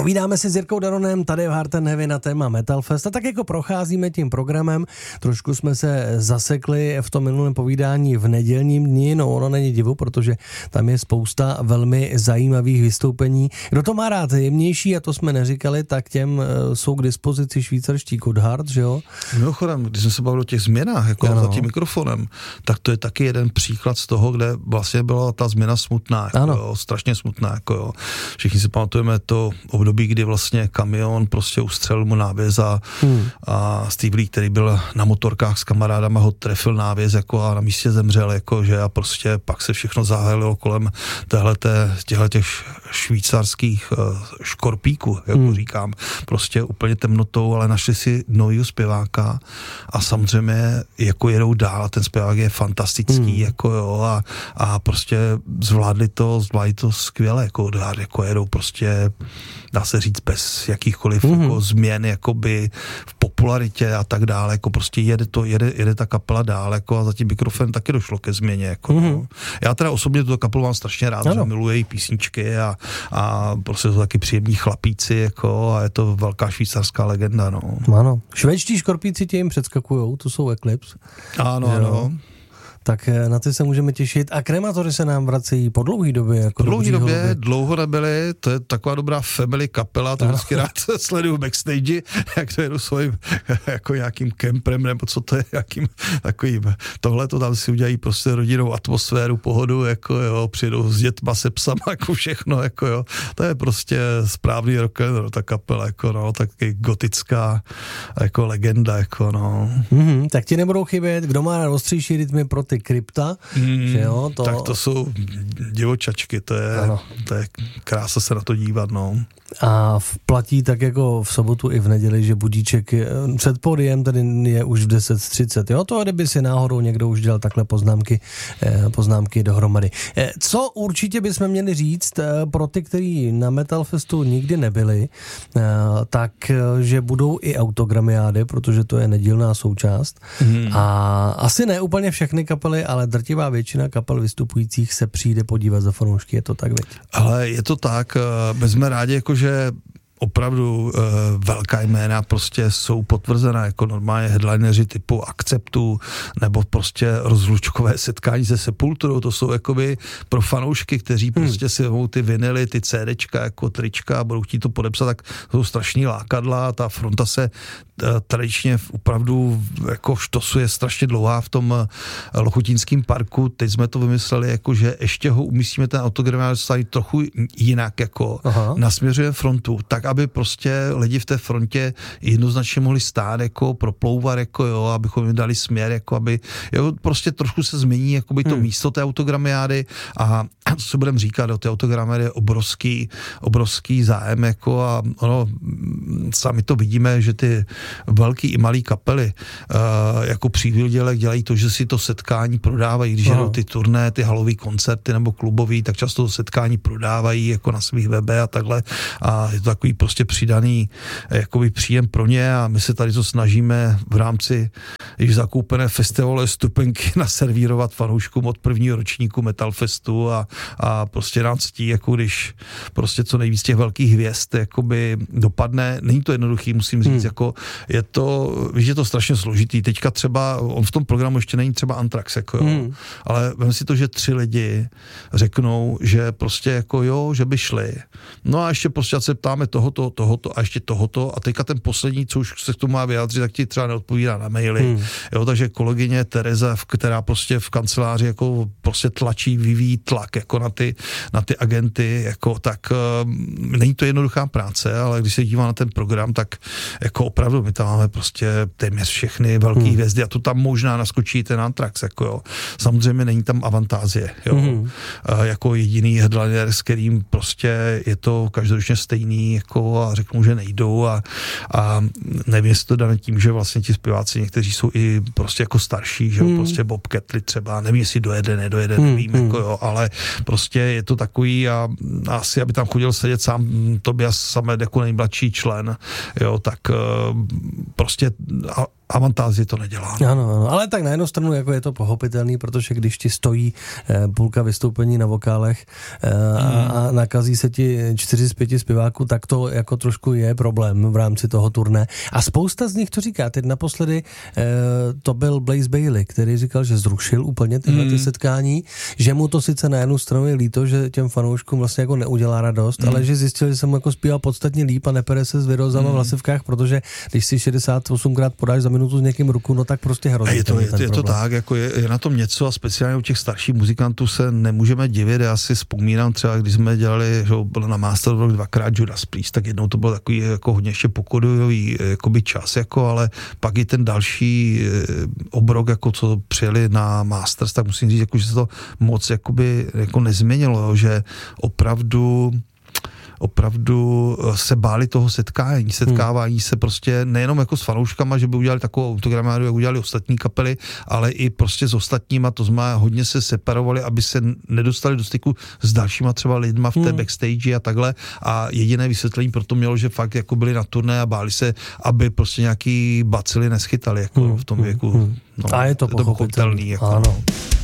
Povídáme si s Jirkou Daronem tady v Heart & Heavy na téma Metal Fest a tak jako procházíme tím programem. Trošku jsme se zasekli v tom minulém povídání v nedělním dni, no ono není divu, protože tam je spousta velmi zajímavých vystoupení. Kdo to má rád jemnější, a to jsme neříkali, tak těm jsou k dispozici švýcarští Gotthard, že jo? Mimochodem, když jsme se bavili o těch změnách, jako za tím mikrofonem, tak to je taky jeden příklad z toho, kde vlastně byla ta změna smutná, jako jo, strašně smutná, jako jo. Všichni si pamatujeme to období, kdy vlastně kamion prostě ustřelil mu návěz a Steve Lee, který byl na motorkách s kamarádama, ho trefil návěz jako a na místě zemřel, jako, že a prostě pak se všechno zahalilo kolem těch švýcarských škorpíků, jako říkám, prostě úplně temnotou, ale našli si novýho zpěváka a samozřejmě jako jedou dál, ten zpěvák je fantastický, jako jo, a prostě zvládli to skvěle, jako jedou prostě, dá se říct, bez jakýchkoliv jako změn, jakoby v popularitě a tak dále, jako prostě jede ta kapela dál, jako a za tím mikrofonem taky došlo ke změně, jako no. Já teda osobně tuto kapelu mám strašně rád, že miluji její písničky a prostě jsou taky příjemní chlapíci, jako a je to velká švýcarská legenda, no. Ano. Švédští škorpíci tě jim předskakujou, to jsou Eclipse. Ano. Tak na ty se můžeme těšit. A Krematory se nám vracejí po dlouhé době. Jako dlouho nebyly, to je taková dobrá family kapela, to vždycky rád sleduju backstage, jak to jedu svým jako nějakým kemprem, nebo co to je, jakým takovým. Tohle to tam si udělají prostě rodinnou atmosféru, pohodu, jako jo, přijedou s dětma, se psama, jako všechno, jako jo. To je prostě správný rock and roll, ta kapela, jako no, taky gotická jako legenda, jako no. Tak ti nebudou chybět, kdo má ostřejší rytmy pro ty Krypta, že jo, to... Tak to jsou divočačky, to je krása se na to dívat, no. A platí tak jako v sobotu i v neděli, že budíček před pódiem tady je už v 10:30, jo, to kdyby si náhodou někdo už dělal takhle poznámky dohromady. Co určitě bychom měli říct pro ty, kteří na Metal Festu nikdy nebyli, tak, že budou i autogramiády, protože to je nedílná součást a asi ne úplně všechny kapely, ale drtivá většina kapel vystupujících se přijde podívat za fanoušky, je to tak, veď? Ale je to tak, my jsme rádi, jakože opravdu velká jména prostě jsou potvrzená jako normálně headlineři typu Akceptu nebo prostě rozlučkové setkání se Sepulturou, to jsou jakoby pro fanoušky, kteří prostě si vemou ty vinily, ty CDčka jako trička a budou chtít to podepsat, tak to jsou strašný lákadla, ta fronta se tradičně opravdu jako štosuje strašně dlouhá v tom Lochotínském parku, teď jsme to vymysleli jako, že ještě ho umístíme ten autogram trochu jinak jako nasměřuje frontu, tak aby prostě lidi v té frontě jednoznačně mohli stát, jako proplouvat, jako jo, abychom jim dali směr, jako aby, jo, prostě trošku se změní, jakoby to místo té autogramiády a co se budeme říkat, do té autogramiády je obrovský zájem, jako a ono, sami to vidíme, že ty velký i malý kapely jako Přívědělek dělají to, že si to setkání prodávají, když jedou ty turné, ty halový koncerty nebo klubový, tak často to setkání prodávají jako na svých webech a takhle a je to takový prostě přidaný jakoby příjem pro ně a my se tady to snažíme v rámci již zakoupené festivalu stupenky naservírovat fanouškům od prvního ročníku Metal Festu a prostě nám ctí, jako když prostě co nejvíc těch velkých hvězd jakoby dopadne. Není to jednoduchý, musím říct, jako je to, víš, je to strašně složitý. Teďka třeba, on v tom programu ještě není třeba Anthrax, jako jo, ale vem si to, že 3 lidi řeknou, že prostě jako jo, že by šli. No a ještě prostě se ptáme tohoto a ještě tohoto a teďka ten poslední, co už se k tomu má vyjádřit, tak ti třeba neodpovídá na maily. Jo, takže kolegyně Tereza, která prostě v kanceláři jako prostě tlačí, vyvíjí tlak jako na ty agenty, jako tak není to jednoduchá práce, ale když se dívá na ten program, tak jako opravdu my tam máme prostě téměř všechny velké hvězdy a to tam možná naskočí ten Anthrax, jako jo. Samozřejmě není tam Avantázie, jo. Jako jediný headliner, s kterým prostě je to každoročně stejný, jako a řeknou, že nejdou a nevím, jestli to dané tím, že vlastně ti zpěváci někteří jsou i prostě jako starší, že jo, prostě Bob Catley třeba, nevím, jestli dojede, nevím, jako jo, ale prostě je to takový a asi, aby tam chodil sedět sám Tobias Sammet jako nejmladší člen, jo, tak prostě Avantázie to nedělá. Ano, ale tak na jednu stranu jako je to pochopitelný, protože když ti stojí půlka vystoupení na vokálech a nakazí se ti 4 z 5 zpěváků, tak to jako trošku je problém v rámci toho turné. A spousta z nich to říká. Teď naposledy to byl Blaze Bayley, který říkal, že zrušil úplně tyhle ty setkání, že mu to sice na jednu stranu je líto, že těm fanouškům vlastně jako neudělá radost, ale že zjistil, že se mu jako zpívá podstatně líp a nepere se s vyrozama v hlasivkách, protože když si 68krát podáš za minutu s někým ruku, no tak prostě hrozí. Je to tak, jako je na tom něco a speciálně u těch starších muzikantů se nemůžeme divit. Já si vzpomínám třeba, když jsme dělali, že bylo na Master of Rock 2krát Judas Priest, tak jednou to byl takový jako hodně ještě pokodový jakoby čas, jako, ale pak i ten další obrok, jako co přijeli na Masters, tak musím říct, jako, že se to moc jakoby, jako nezměnilo, že opravdu se báli toho setkávání se prostě nejenom jako s fanouškama, že by udělali takovou autogramádu, jak udělali ostatní kapely, ale i prostě s ostatníma, to znamená hodně se separovali, aby se nedostali do styku s dalšíma třeba lidma v té backstage a takhle a jediné vysvětlení proto mělo, že fakt jako byli na turné a báli se, aby prostě nějaký bacily neschytali jako v tom věku. No, a je to pochopitelný. Jako, ano.